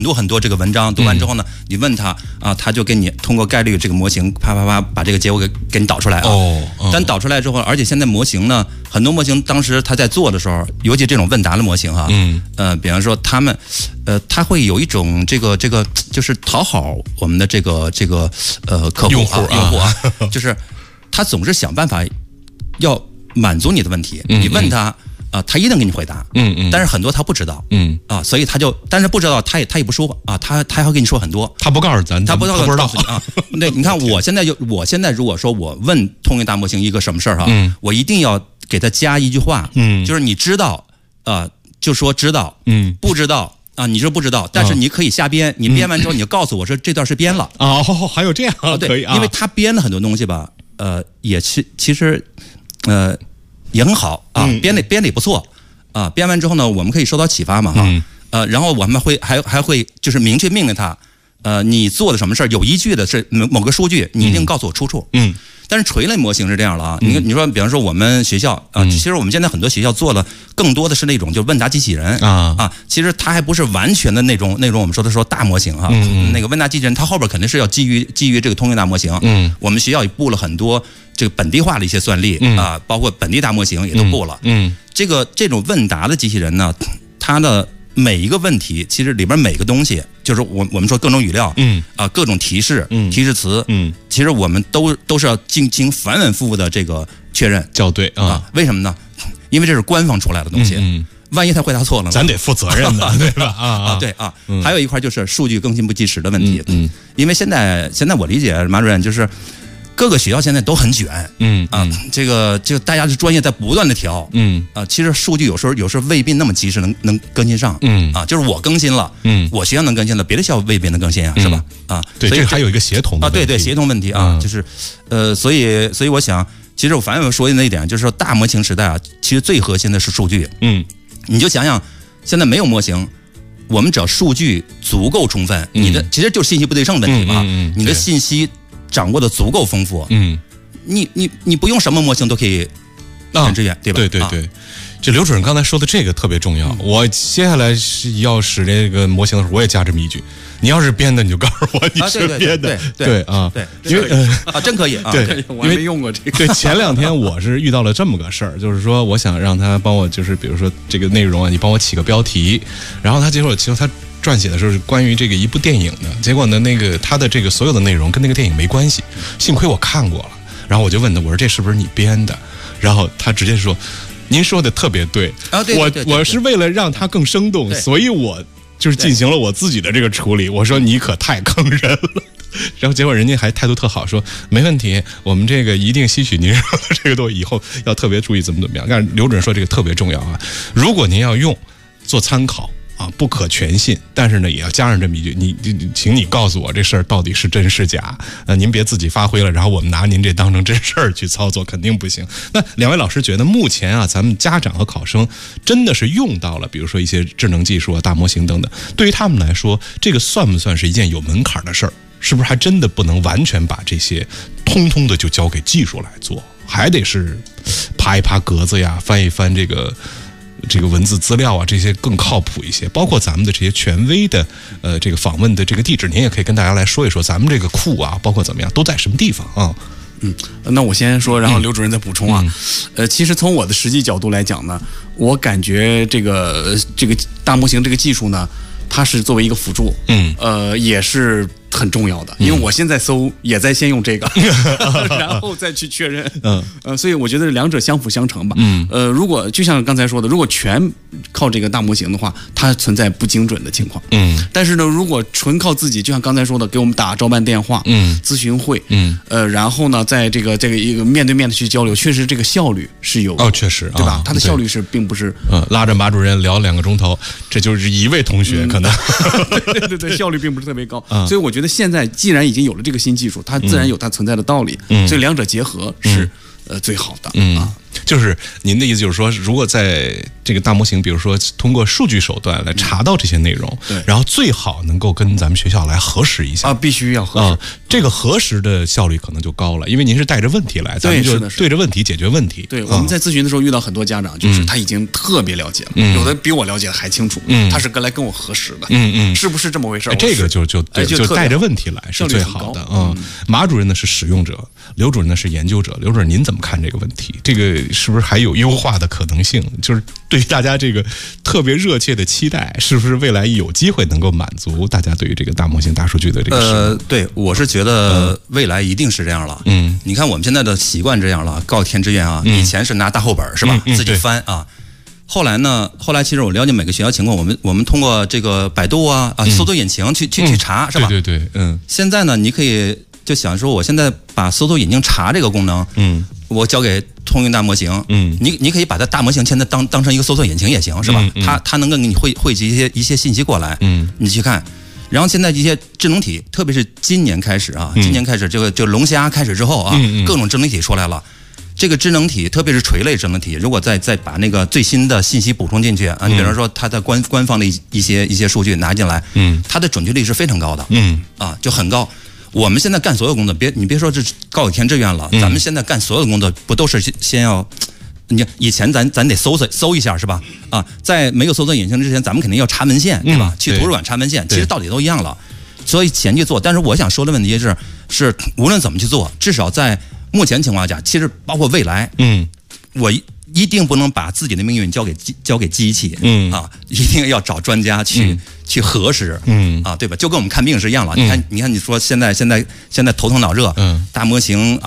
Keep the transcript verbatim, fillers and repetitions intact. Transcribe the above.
多很多这个文章，读完之后呢，你问他啊，他就给你通过概率这个模型啪啪啪把这个结果给给你导出来啊。 哦，哦但导出来之后，而且现在模型呢，很多模型当时他在做的时候，尤其这种问答的模型哈， 嗯， 呃，比方说他们，呃，他会有一种这个这个就是讨好我们的这个这个呃客户啊用户啊，就是他总是想办法要满足你的问题， 嗯、 你问他。啊，他一定给你回答， 嗯嗯， 但是很多他不知道， 嗯啊，所以他就，但是不知道，他也他也不说啊，他他还会跟你说很多， 他不告诉咱， 他不他不知道啊。对，你看我现在就，我现在如果说我问通用大模型一个什么事儿哈， 嗯， 我一定要给他加一句话， 嗯， 就是你知道，啊、呃，就说知道， 嗯， 不知道啊，你说不知道，但是你可以瞎编，你编完之后你就告诉我说这段是编了啊、嗯哦，还有这样， 啊，对， 可以啊， 因为他编了很多东西吧，呃，也其其实，呃，也很好啊， 嗯、 编的编的也不错。啊，编完之后呢，我们可以受到启发嘛，哈， 嗯、 呃，然后我们会还还会就是明确命令他，呃，你做的什么事儿有依据的是某某个数据，你一定告诉我出处。 嗯。 但是垂类模型是这样了啊， 嗯、 你你说，比方说我们学校啊、呃，其实我们现在很多学校做了更多的是那种就问答机器人啊啊，其实它还不是完全的那种那种我们说的说大模型啊， 嗯、 那个问答机器人它后边肯定是要基于基于这个通用大模型。 嗯， 我们学校也布了很多这个本地化的一些算力、 嗯、 啊，包括本地大模型也都布了。 嗯。嗯这个这种问答的机器人呢，它的每一个问题，其实里边每个东西，就是我我们说各种语料， 嗯啊，各种提示， 嗯， 提示词， 嗯， 其实我们都都是要进行反反复复的这个确认校对啊, 啊。为什么呢？因为这是官方出来的东西， 嗯，嗯万一他回答错了呢， 咱得负责任的，对吧？啊啊，对啊、 嗯， 还有一块就是数据更新不及时的问题， 嗯，嗯因为现在现在我理解马主任就是。各个学校现在都很卷， 嗯啊，这个这个大家的专业在不断的调， 嗯啊，其实数据有时候有时候未必那么及时能能更新上， 嗯啊，就是我更新了， 嗯， 我学校能更新了，别的校未必能更新啊，是吧？啊， 对，这还有一个协同啊，对对，协同问题啊，就是呃，所以所以我想，其实我反复说的那一点就是说，大模型时代啊，其实最核心的是数据， 嗯， 你就想想，现在没有模型。我们只要数据足够充分，你的其实就是信息不对称问题嘛，你的信息掌握的足够丰富， 嗯。 你你你不用什么模型都可以全支援，对吧？ 对对对，这刘主任刚才说的这个特别重要。我接下来是要使这个模型的时候，我也加这么一句：你要是编的，你就告诉我你是编的。 对对啊， 对， 因为啊，真可以啊， 对， 我还没用过这个。 对，前两天我是遇到了这么个事儿，就是说我想让他帮我，就是比如说这个内容啊，你帮我起个标题，然后他结果其实他。撰写的时候是关于这个一部电影的，结果呢，那个他的这个所有的内容跟那个电影没关系，幸亏我看过了，然后我就问他，我说这是不是你编的？然后他直接说，您说的特别对啊，对， 我我是为了让它更生动，所以我就是进行了我自己的这个处理。我说你可太坑人了。然后结果人家还态度特好，说没问题，我们这个一定吸取您说的这个东西，以后要特别注意怎么怎么样。但是刘主任说这个特别重要啊，如果您要用，做参考。啊，不可全信，但是呢，也要加上这么一句，你，你请你告诉我这事儿到底是真是假？呃，您别自己发挥了，然后我们拿您这当成真事儿去操作，肯定不行。那两位老师觉得，目前啊，咱们家长和考生真的是用到了，比如说一些智能技术啊、大模型等等，对于他们来说，这个算不算是一件有门槛的事儿？是不是还真的不能完全把这些通通的就交给技术来做，还得是爬一爬格子呀，翻一翻这个。这个文字资料啊，这些更靠谱一些，包括咱们的这些权威的呃这个访问的这个地址，您也可以跟大家来说一说，咱们这个库啊，包括怎么样，都在什么地方啊？ 嗯，那我先说，然后刘主任再补充啊。嗯、呃，其实从我的实际角度来讲呢，我感觉这个这个大模型这个技术呢，它是作为一个辅助，嗯，呃，也是很重要的，因为我现在搜也在先用这个，然后再去确认，嗯，呃，所以我觉得两者相辅相成吧，嗯，呃，如果就像刚才说的，如果全靠这个大模型的话，它存在不精准的情况，嗯，但是呢，如果纯靠自己，就像刚才说的，给我们打招办电话，嗯，咨询会，嗯，呃，然后呢，在这个这个一个面对面的去交流，确实这个效率是有哦，确实， 对吧？ 啊、 它的效率是并不是， 嗯，拉着马主任聊两个钟头，这就是一位同学、嗯、可能， 对对对，效率并不是特别高，嗯、所以我觉得。觉得现在既然已经有了这个新技术，它自然有它存在的道理，嗯、所以两者结合是、嗯、呃最好的、嗯、啊。 就是您的意思就是说，如果在这个大模型，比如说通过数据手段来查到这些内容， 对， 然后最好能够跟咱们学校来核实一下啊，必须要核实、 啊，这个核实的效率可能就高了，因为您是带着问题来，咱们就对着问题解决问题。 对，我们在咨询的时候遇到很多家长，就是他已经特别了解了，嗯、有的比我了解的还清楚，嗯、他是跟来跟我核实的， 嗯嗯， 是不是这么回事？ 这个就就对，就带着问题来是最好的。嗯，马主任呢是使用者，刘主任呢是研究者。刘主任，您怎么看这个问题？这个是不是还有优化的可能性？就是对于大家这个特别热切的期待，是不是未来有机会能够满足大家对于这个大模型、大数据的这个？ 呃，对，我是觉得未来一定是这样了。嗯，你看我们现在的习惯这样了，告填志愿啊，嗯、以前是拿大厚本是吧，嗯嗯、自己翻啊。后来呢？后来其实我了解每个学校情况，我们我们通过这个百度啊啊搜索引擎去、嗯、去去查，是吧？ 对对对，嗯。 现在呢，你可以就想说，我现在把搜索引擎查这个功能，嗯，我交给通用大模型，嗯，你你可以把它大模型现在当当成一个搜索引擎也行，是吧？嗯嗯、它它能够给你汇汇集一些一些信息过来，嗯，你去看。然后现在一些智能体，特别是今年开始啊，嗯、今年开始这个就龙虾开始之后啊，嗯嗯、各种智能体出来了。这个智能体，特别是垂类智能体，如果再再把那个最新的信息补充进去啊，你比方说它的官官方的一一些一些数据拿进来，嗯，它的准确率是非常高的，嗯，啊，就很高。我们现在干所有工作，别你别说这高考填志愿了，嗯、咱们现在干所有的工作，不都是先要，你以前咱咱得搜搜搜一下是吧？啊，在没有搜索引擎之前，咱们肯定要查文献，对吧？嗯、去图书馆查文献，其实道理都一样了。所以前去做，但是我想说的问题是，是无论怎么去做，至少在目前情况下，其实包括未来，嗯，我一定不能把自己的命运交给交给机器，嗯啊，一定要找专家去、嗯、去核实，嗯啊，对吧？就跟我们看病是一样了。嗯、你看，你看，你说现在现在现在头疼脑热，嗯，大模型啊。